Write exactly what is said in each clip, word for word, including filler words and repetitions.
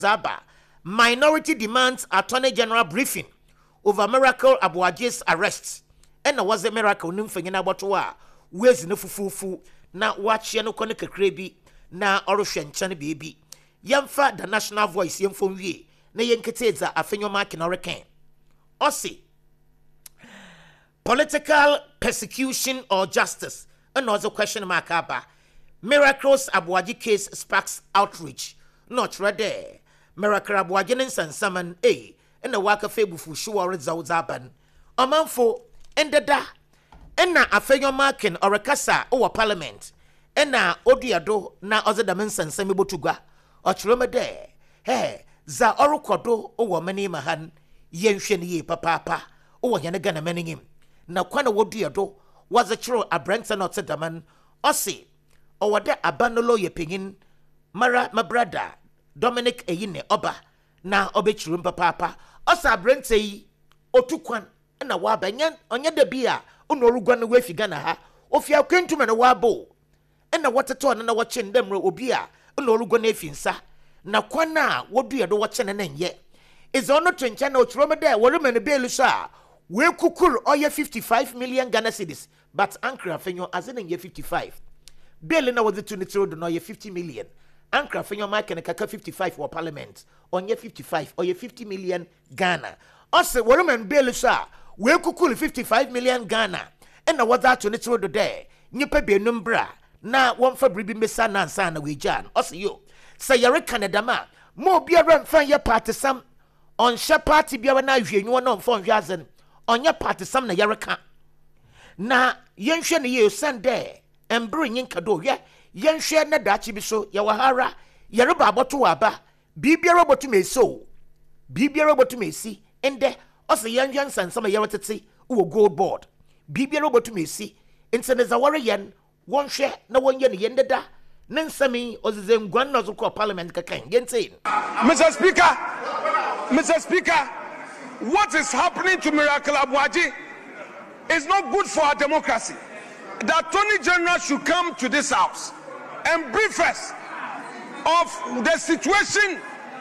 Zaba, minority demands Attorney General briefing over Miracle Abuaje's arrest. And there was a miracle nimfanyina botwa. Where's no fufu na watch no kone kakrebi na oroshenchane baby. Yamfa the national voice yamfo wie na yenketeza afenyo mark na reken. Osi political persecution or justice. Another question mark aba. Miracles Abuaji case sparks outrage. Not ready. Miracle Abuaji nsansaman eh and the waka febu fu shuwa results aban. Omanfo endeda enna afenyo marking or rekasa owa parliament enna odiado na oze da mensansam ebotugwa ochirome de he za orukodo owo mani mahan yenhwe ne ye papa owo hene gana maningim na kwana wodiado was a chiro abranta not sedaman osi owode abanolo ye pengin mara mabrada Dominic Eyine oba na obechirum papa osa abranta yi otukwan na wabanyan onye da bia onorugwa na wafi Ghana ha ofia kwentum na wabo na wateto na wache ndemre obi a onorugwa na efinsa na kwana wodu do wache na nye is ono twencha na otrome da worema ne belu sha we kukur oye fifty-five million Ghana cedis but ankra fenyo azene ye fifty-five belu na wodi tunitiro do no ye fifty million ankra fenyo mark na kaka fifty-five for parliament onye fifty-five oye fifty million Ghana ose worema ne belu sha we kukuli fifty-five million Ghana and na wada to nitro do there nyipa be numbra na won fa bribi mesa na ansa na we jan ose yo say yare Canada ma mo biara mfa ye party sam on sha party biara na hwenwu na mfa hwazen onye party sam na yare ka na yenhwe ne ye sende embre nyinka do hwe yenhwe na dachi bi so ye wahara yare ba aboto aba bibiara botu meso bibiara botu mesi ende ose yanyan sansama yawatete wo gold board bibia robotu mesi interneza ware yen wonhwe na wonye ne yendeda nensami ozeze ngwan no zo parliament kakan yente. Mister Speaker, Mister Speaker, what is happening to Miracle Abuaji is not good for our democracy. The Attorney General should come to this house and brief us of the situation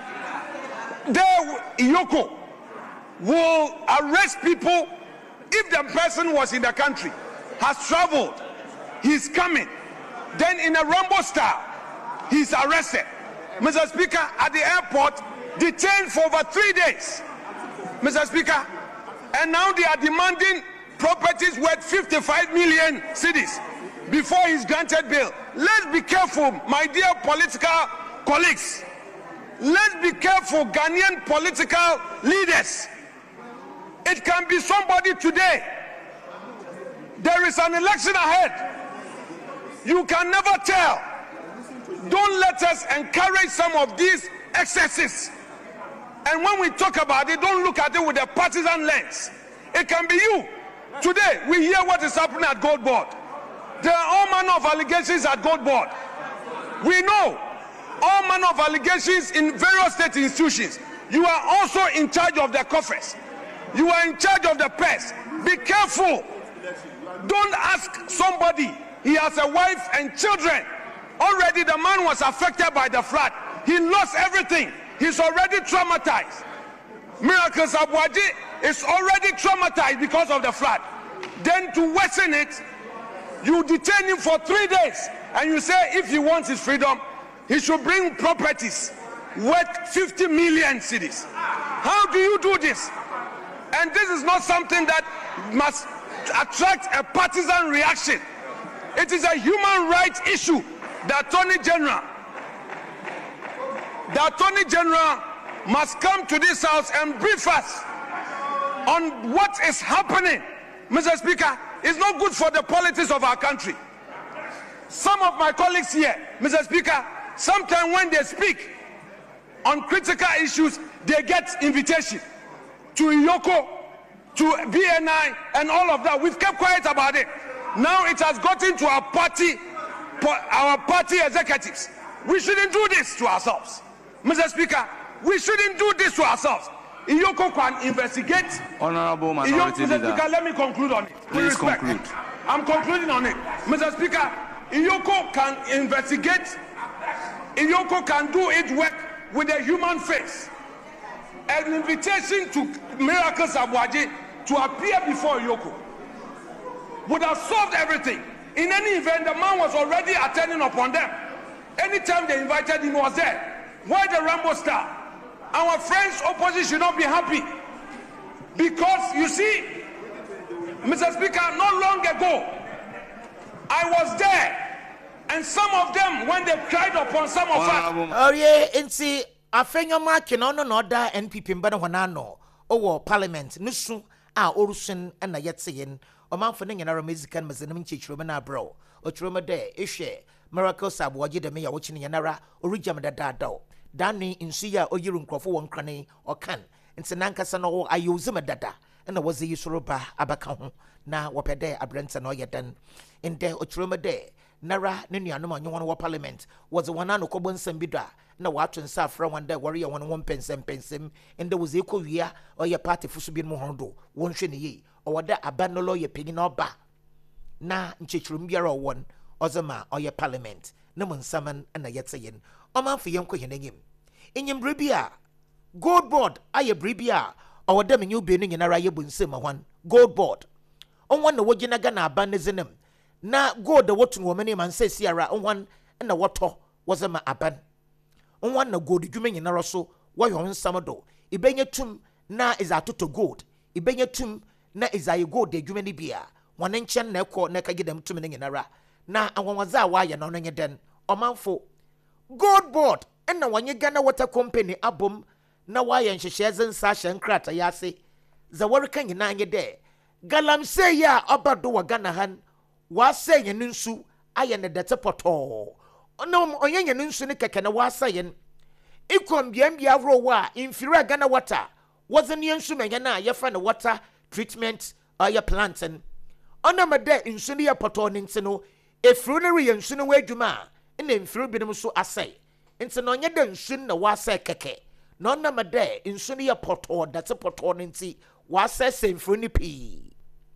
there in Yoko will arrest people if the person was in the country, has traveled, he's coming, then in a Rambo style, he's arrested. Mister Speaker, at the airport, detained for over three days. Mister Speaker, and now they are demanding properties worth fifty-five million cedis before he's granted bail. Let's be careful, my dear political colleagues. Let's be careful, Ghanaian political leaders. It can be somebody today. There is an election ahead. You can never tell. Don't let us encourage some of these excesses. And when we talk about it, don't look at it with a partisan lens. It can be you. Today, we hear what is happening at Gold Board. There are all manner of allegations at Gold Board. We know all manner of allegations in various state institutions. You are also in charge of the coffers. You are in charge of the press. Be careful. Don't ask somebody. He has a wife and children. Already the man was affected by the flood. He lost everything. He's already traumatized. Miracles Abuaji is already traumatized because of the flood. Then to worsen it, you detain him for three days and you say if he wants his freedom, he should bring properties worth fifty million cedis. How do you do this? And this is not something that must attract a partisan reaction. It is a human rights issue. The Attorney General, the Attorney General must come to this house and brief us on what is happening. Mister Speaker, it's not good for the politics of our country. Some of my colleagues here, Mister Speaker, sometimes when they speak on critical issues, they get invitation to Yoko, to B N I, and all of that. We've kept quiet about it. Now it has gotten to our party, our party executives. We shouldn't do this to ourselves. Mister Speaker, we shouldn't do this to ourselves. Yoko can investigate. Honorable Minority Mister Leader. Speaker, let me conclude on it. Please conclude. I'm concluding on it. Mister Speaker, Yoko can investigate. Yoko can do it work with a human face. An invitation to Miracles Abuaji to appear before Yoko would have solved everything. In any event, the man was already attending upon them. Anytime they invited him, he was there. Why the Rambo star? Our friends opposition should not be happy. Because, you see, Mister Speaker, not long ago, I was there. And some of them, when they cried upon some of us. Oh, yeah, and see, I think you're marking on another N P P in Banahano, or Parliament, Nusu, our Orusun, and a yet saying, or Manfoning and our Mexican Mazanim Chichumana bro, or Truma de, Ishe, Miracles Abuaji de Mea watching Yanara, or Rijam da Dado, Danny in Sia or Yurun Crawford one cranny or can, and Sananka Sano, I use him a dada, and I was the Yusuruba Abacahon, now Wapede, Abrenton or Yadan, in there or Truma de. Nara nini anuma nyuwan wa parliament was the one ano kobon sembida na watu nsa fra wanda warrior one one pensem pensem and there was eko wia or your party fusubi mo hondo won hwe ne yi or wada abanolo ye pegi na oba na nchechrum biara won ozema or your parliament na mun saman na yetseyen o man fe yenko henanyim enyim bribia gold board aye bribia or wada menyu be no nyinara ye bunsem hwan gold board on one na wogina ga na abanezenem na go the what woman name and say Sierra on one and the water was a ma aban. On one na go the jumen in Araso, why you on Samado. Ibenya tum na is a to gold. Ibenya tum na is a go de jumeni beer. One ancient neko neka get them tumening in Ara. Na and one was a wire non in den or manfo. Gold board and na one ye Ghana water company abum na why and she shares and sash and crater yase. The working in nine ye day. Galam say ya about do a Ghana han. Was saying nunsu aye ne dete poto ono onye nye nunsu ne keke na was saying ikom biam bia ro wa inferior Ghana water wasn't nunsu me na ye fa na water treatment aye planting ono me de nsu ne ye poto ne ntino efru ne re nsu ne wadwuma na inferior binom so asai ntino onye de nsu na was say keke no na me de nsu ne ye poto dete poto ne nti was say inferior ne pi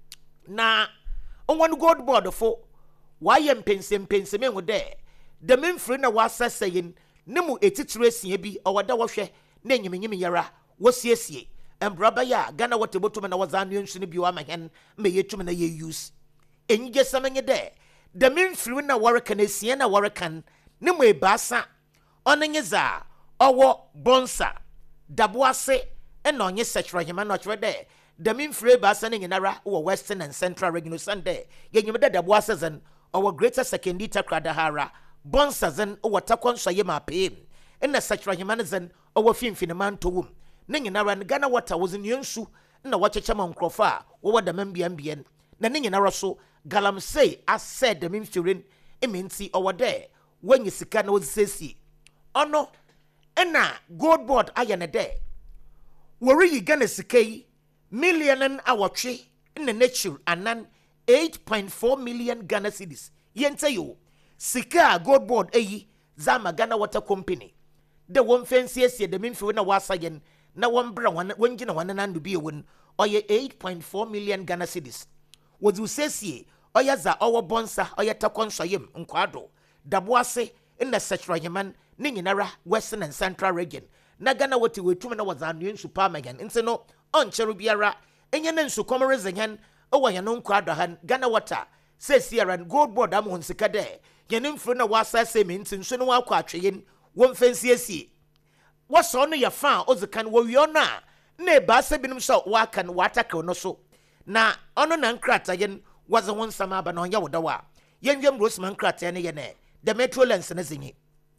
na on one gold board for why am pensem pensem wo there the men free na wasa saying nemu etitire sie bi awada wo hwe na nyiminyimi yara wo siesie embraba ya Ghana what botum na waza anu nsu ne bi wa mahen me yetum na ye use enje samanye there the men free na wareka na sie na wareka nemu ebasa onenye za owo bonsa daboase e na onye sechra hima no chwe there the mean free bassing in Ara or Western and Central Regional Sunday. Yenima da Boasazen or Greater Secondita Kradahara, Bonsazen or Takon Sayema Pain, and the such Rahimanazan or Fin Finaman to whom. Ningin and Ghana water was in Yunsu, and the Watchamon Crofa, or the Membian. Naning in Araso, Galam say, as said the Minfurin, Eminsi over there, when you Sikano says, oh no, and na gold board iron a day. Worry you gonna sikay. Million and our tree in the nature and then eight point four million Ghana cedis. Yenta yo, Sika gold board ayi Zama Ghana Water Company. The one fancy yes, the mean for na wasayen na one brown one when you know one and be a win or ye eight point four million Ghana cedis. Was you say see or yaza our bonsa or ya takon sayim unquadro. Dabuase in the such rajaman Ninginara, Western and Central region. Na Ghana what we two was our new supermagan. Inse no on Cherubiara, and yan so commerce again, oh, yan own quadrahan, Ghana water, says here and gold board amon secade, yan in front of wasa semins and soon quatrain, one fancy see. What's on your farm, or the can we are now? Nay, Bassa bin himself, walk and water no so. Na, on an uncrat again was the one summer ban on Yawawa. Yan young Roseman crat any yane, the metro lens and a singing.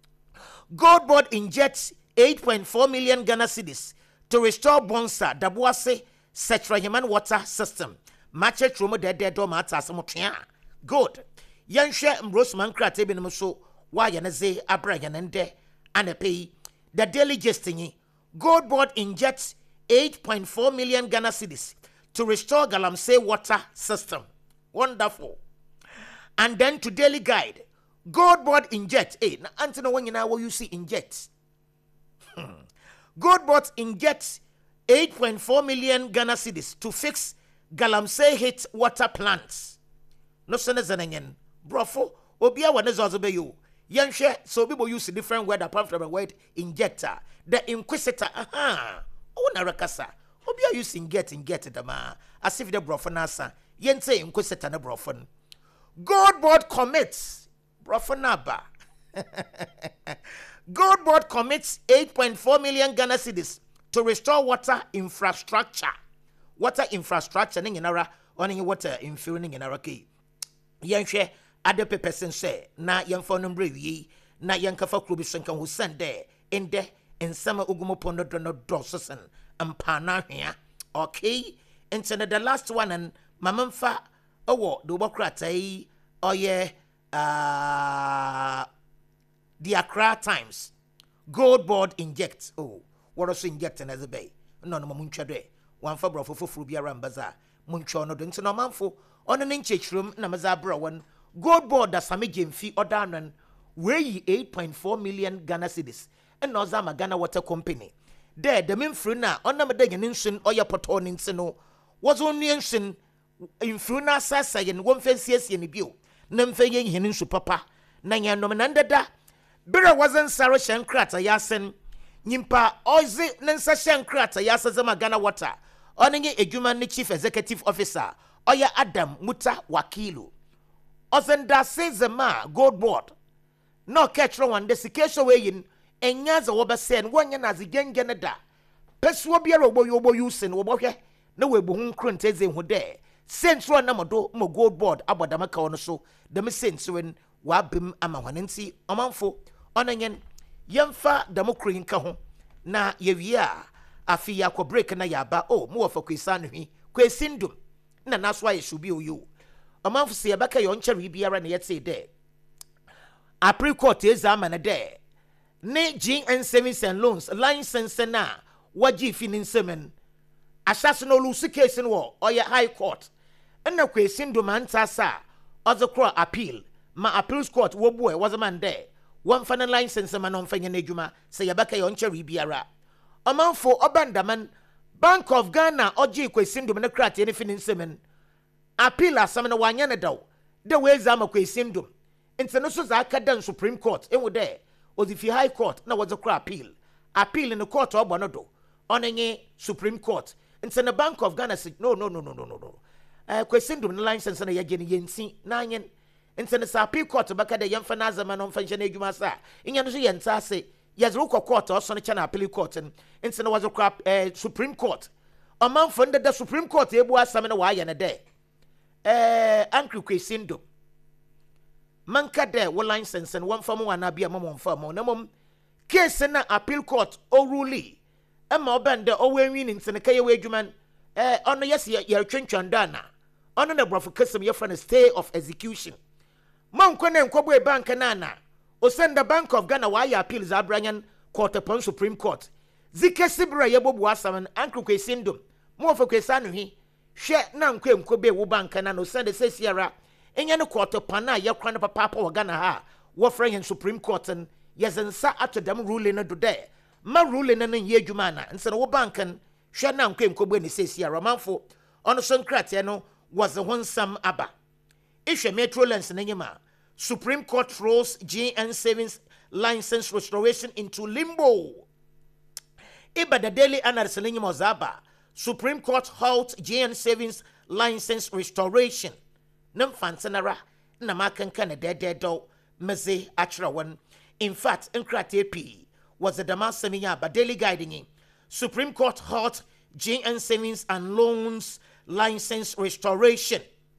Gold board injects eight point four million Ghana cedis. To restore Bonsa, Dabuase, Setrahiman water system. Matcha Trumo de Dedo Mata Samotria. Good. Yansha and Roseman Cratebin so, why Yanaze, Abrayan and De, and a pay. The daily jesting. Gold board injects eight point four million Ghana cedis to restore Galamsey water system. Wonderful. And then to daily guide. Gold board injects. Hey, now, Anthony, when you know what you see injects. Hmm. Gold board injects eight point four million Ghana cedis to fix Galamsey hit water plants. No sooner than again, brofo, Obia one is also be you. Yanshe, so people use a different word apart from the word injector. The inquisitor, aha, oh, Narakasa. Obia using get and get it, ma, as if the brofanasa, yen say inquisitor na brofan. God board commits, brofanaba. God board commits eight point four million Ghana cedis to restore water infrastructure. Water infrastructure, ning in ara, on water infilling in ara key. Yanshe. Other person say, na young for number ye, na young kafa krubishanka who send there, in there, in summer ugumo pondo dono dosasan, and pana here, okay? And the last one, and mamamfa, oh, what, the Wokrata, oh, yeah, uh, the Accra Times, Gold Board inject, oh, what also injecting as a bay, no, no, muncha de, one for brofo for frubia rambaza, muncho no drinks no manfo, on an inch room, namazabra one. Gold board da same gemfi odanan weigh eight point four million Ghana cedis and Nozama Ghana Water Company. There the min fruna on the medan insun or your poton in seno was only insun in fruna sasa and one fancy in view. Nemfaying hininsu papa. Nanya nominanda da. Bira wasn't Sarah Shankrata yasen Nimpa Ozi Nansa Shankrata Yasazama Ghana Water. Oninge Ejumani Chief Executive Officer Oya Adam Muta Wakilu. Ozenda says the ma gold board. No catch one desiccation way in and yaza woba sen one yan as again geneda. Peswabia robo yobo using woboke. No way bohun cruntez in who there. Sense one namado mo gold board abadamaka on so the missense when wabim amawanensi amanfo onanyen yamfa damokrin kaho na yewia afi yakwa break na yaba o mo for kwisanu hi kwesindum na naswa yeshubi oyu. A month see a back yon cherry biara na yet say there. Apricot is a man a day. Ne G and savings and loans, license na, what G finning semen. Assassin or loose case in war, or your high court. And no question do man tassa, other crow appeal. My appeals court, wo boy was a man there. One final license a man on Fanya Nejuma, say a back yon cherry biara. A month for Obandaman, Bank of Ghana, or G question do manacrat anything in semen. Appeal as some wanyana daw. The ways I'm a quesindum. International Akadan Supreme Court, and there. Was if you High Court, now was a crap appeal. Appeal in the court of Bonodo. On a Supreme Court. And send a Bank of Ghana said, no, no, no, no, no, no, no. Uh, quesindum license and a yagin yensi, nine. And send a appeal court back at the young Fanaza man on Fanjane Jumasa. In Yanzi and Sase, yes, local court or Sonachana appeal court and send was a crap Supreme Court. A month funded the Supreme Court, able was some in a wire and a day. Eh, Uncle Quasindo. Manka there, one license and one for one abia mamon for monamum. Case na appeal court, O Ruli. Emma band the Owen winnings and a Kaya wageman. Eh, on the yes, your trench and dana. On the brother custom your friend stay of execution. Monkone and Kobwe Bank Nana. O send the Bank of Ghana why appeals Abraham Court upon Supreme Court. Zika Sibra Yabob Wasam and Uncle Quasindo. More for Quesanu he. Share now quem kobe wo bank na no send the Sierra. Enya no court pana ya kwana papa wa Ghana ha. Wo friend Supreme Court and yes and sa after them ruling do there. Ma ruling na ye jumana and so wo bank and share now quem kobe ni Sierra manfo. On son krat no was the one some aba. If metro lens na Supreme Court throws G N savings license restoration into limbo. Iba the daily analysis na mozaba. Supreme Court halt G N savings license restoration. Nam fansanara na makan kana dead do meze atra one. In fact, Nkrate P was the Damasamiya but daily guiding. Supreme Court halt G N savings and loans license restoration.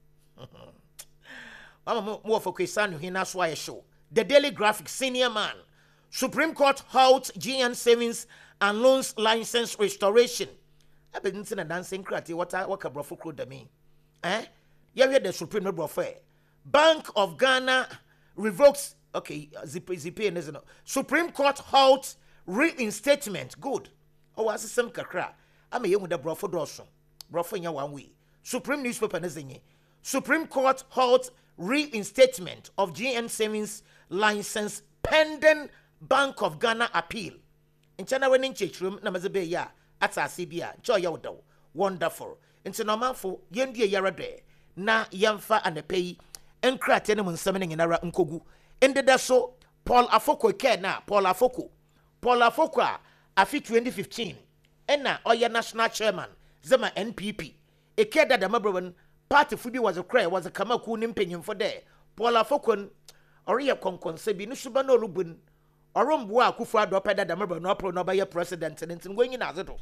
Mama more for Quesanu Hinas why show. The Daily Graphic senior man. Supreme Court halt G N savings and loans license restoration. I been in a dancing crate. What I work a brofo crew to me. Eh? You hear the Supreme Brofo. Bank of Ghana revokes. Okay, zip zip and Supreme Court halt reinstatement. Good. Oh, what's the same kakra? I'm a young with the brofo dorsum. Brofo in one way. Supreme newspaper nezinye. Supreme Court halt reinstatement of G N savings license pending Bank of Ghana appeal. In China when in church room namazabe ya. At our C B A, joy yodo, wonderful. Into normal for yendi yara de na yamfa and the pay and cratenum summoning in ara unkogu. Ended so Paul Afoko ke na Paul Afoko Paul Afoko a afi twenty fifteen ena oye national chairman zema N P P eke da da mabrowen party fu bi was a cry was a kamaku ni mpanyimfo de Paul Afoko ori ye konkonse bi ni suba no olubun orombo akufu adopeda da mabro no pro no ba ye president ntin wenyi na azedo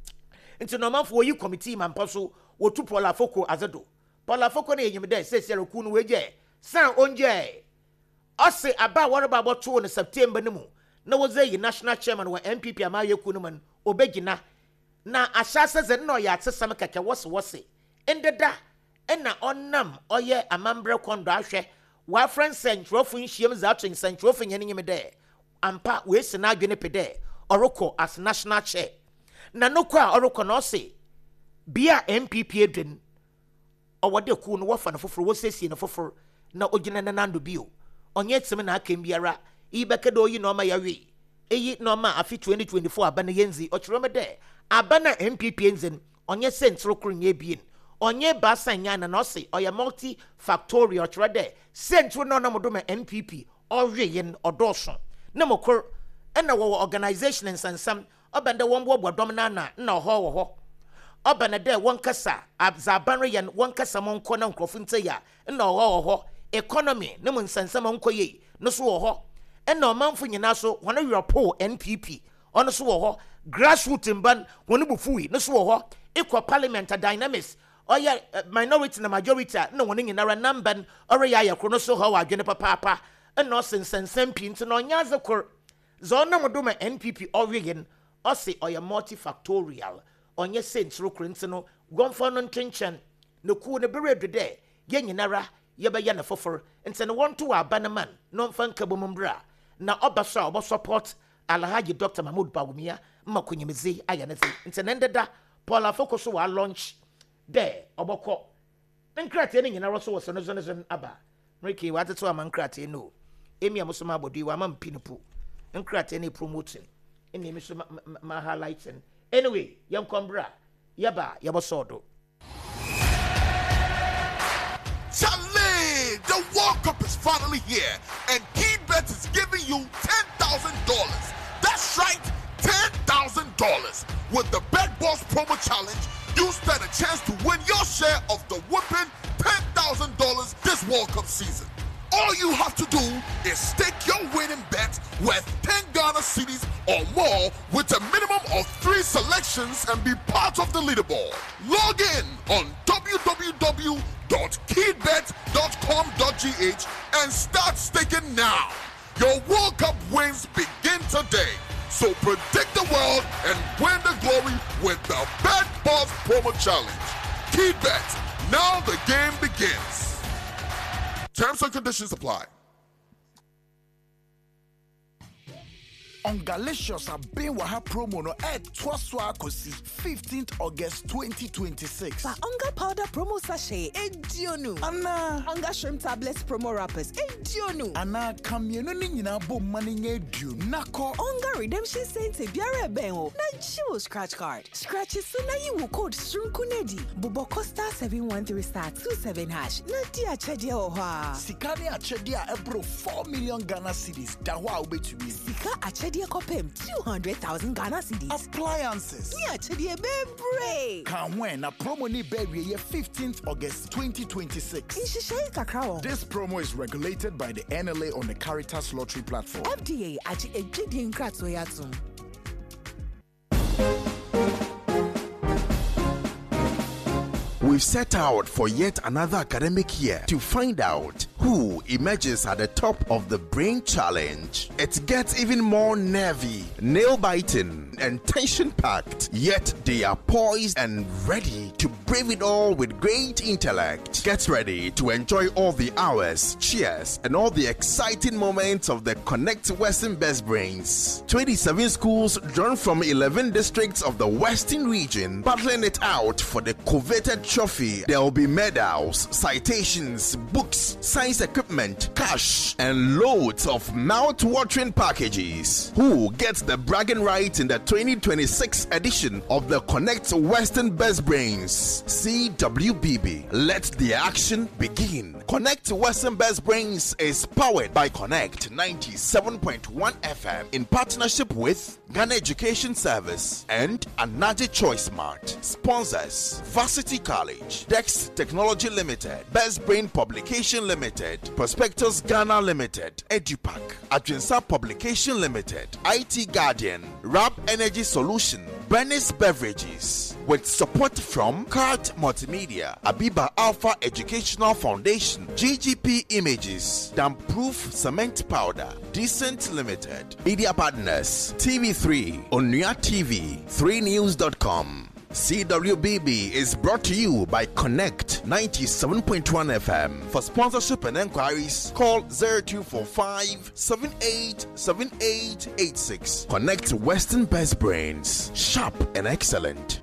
ntin no manfo yi committee man paso wotu Paul Afoko azedo Paul Afoko na enyim de sese roku no weje san onje ose aba woraba boto no September ni mu na woze yi national chairman wa N P P amaye ku no man obegina na ahyase ze no ya tsesam keke wose wose endeda ena onnam oye amambre kondo ahwe wa friend central fu nhiem za atwen central fu nyene nyim de ampa we se na adwene pede oroko as national chair na nokwa oroko no se bia N P P edwen owode ku no wofa no foforo wosesie no foforo na ogina na nando bio onye tsem na aka mbiara ibeke do yi no ma yawe eyi no ma afi twenty twenty-four abana yenzi ochirome de abana N P P enzen onye sentro krunye bien onye basanya na no se oya multi factorial ochire de sentro no na modoma N P P oyeyen odoso na mokor ena wo organization nsansam obende wonbo bodom na na na ho wo ho obene de won kasa abzabanre yen won kasa monko na nkrofo nteya na ho ho ho economy ne mun nsansam onkoye no so wo ho ena omanfo nyina so wono Europe N P P ono so wo ho grassroots mban wono bufuwi no so wo ho equal parliament dynamics oya uh, minority na majority na wono nyina number ore ya yakro no so ho wa adwene papa papa ena osensansam pinti no nyaze kor zona modoma N P P origen ose oya multifactorial onye sentro krenti no gonfo no ntwenchen no ku ne beredu de ye nyinara ye be ya na fofor ente no won to abana man no mfa nkabomumbra na obasa obo support Alhaji Doctor Mahmoud Bawumia makunyimizi ayanezi ente nendeda Paul Afoko so wa launch de oboko nkrate ne nyinara so wo so no zo aba mriki wa teto amankrate no emi amosoma abodi wa mampinupu nkrate ne promoting eni mi so ma highlighting anyway yam kombra yaba yabosodo Chale, the World Cup is finally here, and KeyBet is giving you ten thousand dollars. That's right, ten thousand dollars. With the Bet Boss promo challenge, you stand a chance to win your share of the whopping ten thousand dollars this World Cup season. All you have to do is stake your winning bet worth ten Ghana cedis or more with a minimum of three selections and be part of the leaderboard. Log in on w w w dot keybet dot com dot g h and start staking now. Your World Cup wins begin today. So predict the world and win the glory with the Bet Boss promo challenge. KeyBet, now the game begins. Terms and conditions apply. Ongalicious have been waha promo no at Twaswa Kosi fifteenth August twenty twenty-six. Ba Onga powder promo sachet edionu. Anna Onga shrimp tablets promo wrappers edionu. Anna kamyeno ni nyina bo mani nye edu nako. Onga redemption center biara benwo na chiwo scratch card. Scratch so na yi wo code shrunkunedi. Bobo Costa seven one three star two seven hash. Na di achede ohwa. Sika ni achede a ebro four million Ghana cedis. Da wa ubetumi. Sika achede kopem two hundred thousand Ghana cedis. Appliances. Ni achede bebre. Kanwen na promo ni bebre ye fifteenth August twenty twenty-six. Inshishayi kakrawo. This promo is regulated by the N L A on the Caritas Lottery platform. F D A achi ejidi nkratso yatum. We've set out for yet another academic year to find out who emerges at the top of the brain challenge. It gets even more nervy, nail-biting, and tension-packed, yet they are poised and ready to brave it all with great intellect. Get ready to enjoy all the hours, cheers, and all the exciting moments of the Connect Western Best Brains. twenty-seven schools drawn from eleven districts of the Western region battling it out for the coveted trophy. There will be medals, citations, books, science nice equipment, cash, and loads of mouth-watering packages. Who gets the bragging right in the twenty twenty-six edition of the Connect Western Best Brains C W B B? Let the action begin. Connect Western Best Brains is powered by Connect ninety-seven point one F M in partnership with Ghana Education Service and Anaje Choice Mart. Sponsors: Varsity College, Dex Technology Limited, Best Brain Publication Limited, Prospectus Ghana Limited, Edupac, Adrensa Publication Limited, I T Guardian, Rab Energy Solution, Bernice Beverages, with support from Card Multimedia, Abiba Alpha Educational Foundation, G G P Images, Damproof Cement Powder, Decent Limited, Media Partners, T V three, Onuya T V, three news dot com. C W B B is brought to you by Connect ninety-seven point one F M. For sponsorship and enquiries, call zero two four five, seven eight seven eight eight six. Connect Western Best Brains. Sharp and excellent.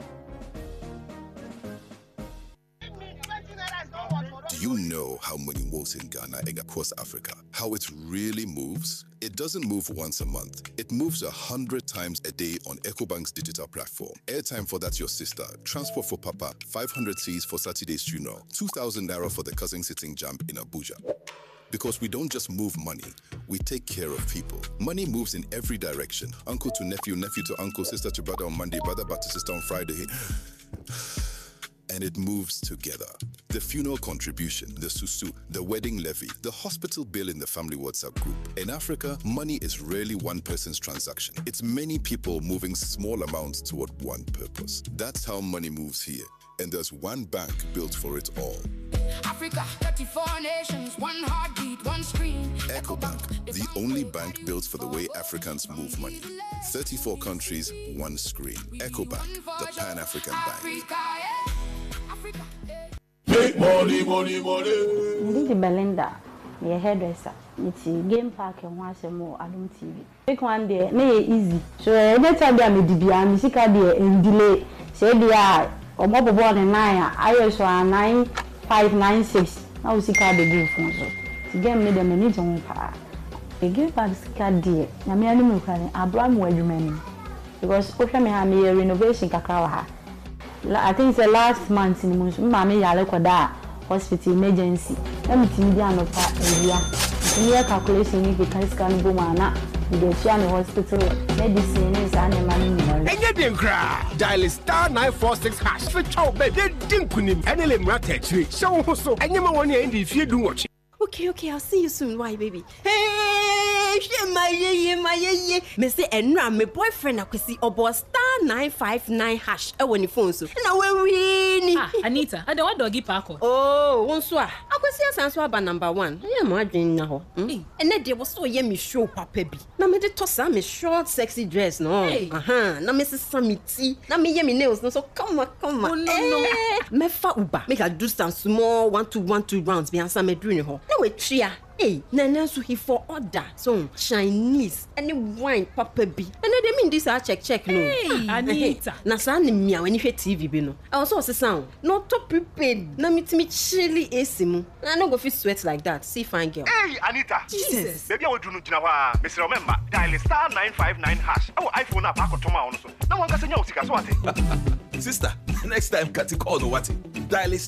Do you know how money moves in Ghana and across Africa? How it really moves? It doesn't move once a month. It moves a hundred times a day on EcoBank's digital platform. Airtime for That's Your Sister, transport for Papa, five hundred C's for Saturday's funeral, two thousand naira for the cousin sitting jump in Abuja. Because we don't just move money, we take care of people. Money moves in every direction. Uncle to nephew, nephew to uncle, sister to brother on Monday, brother back to sister on Friday. And it moves together. The funeral contribution, the susu, the wedding levy, the hospital bill in the family WhatsApp group. In Africa, money is rarely one person's transaction. It's many people moving small amounts toward one purpose. That's how money moves here. And there's one bank built for it all. Africa, thirty-four nations, one heartbeat, one screen. EcoBank, the only bank built for the way Africans move money. thirty-four countries, one screen. EcoBank, the Pan-African Bank. Make money, money, money. This is Belinda, your hairdresser. It's a game park and once more Adum T V. Take one day, nay easy. So every time I am D B, I'm sick of the delay. Say the eye, or mobile born and nine, I also are nine five nine six. Now sick of the game phone. So to get me the minute on par. The game park is cat dear. I mean, I'm looking at Abraham Wedgman because Osha may have me a renovation kakawa. I think it's the last month in the Mammy Yalekoda hospital emergency. Let me tell you, I'm not a year calculation. If you can scan Bumana, you get you in the hospital. Medicine is animal. And you didn't cry. Dial star nine four six hash for child bed. They didn't put him any limit. So, so, and you want to end if you do watch. Okay, okay, I'll see you soon. Why, baby? Hey, my ye, my ye, Mister Enra, my boyfriend, I could see about star nine five nine hash. I want your phone so. Now we're winning. Ah, Anita, I don't want doggy park. Oh, one swa. I could see us answer by number one. I am margin now. And then there was so yummy show, Papa. Now, me the toss a short, sexy dress, no. Uh huh. Now, Missus Samiti. Now, me yummy nails, no. So come on, come on. Oh, no, no. Me fa uba. Make her do some small one, two, one, two rounds. Be answer me doing her. No, wait, tria. Hey, Nana so he for order. So Chinese any wine Papa B. And they mean this I check check no. Hey, Anita. Na sa ni mia when you hear T V bi no. I also say sound. Not to prepared. Na meet me chilly A C mu. I no go fit sweat like that. See fine girl. Hey, Anita. Jesus. Baby I want to know jina wa. Mister Remember dial star nine five nine hash. Our iPhone app akotoma ono so. Na wan ka senya osika so ate. Sister, next time kati call no what? Dial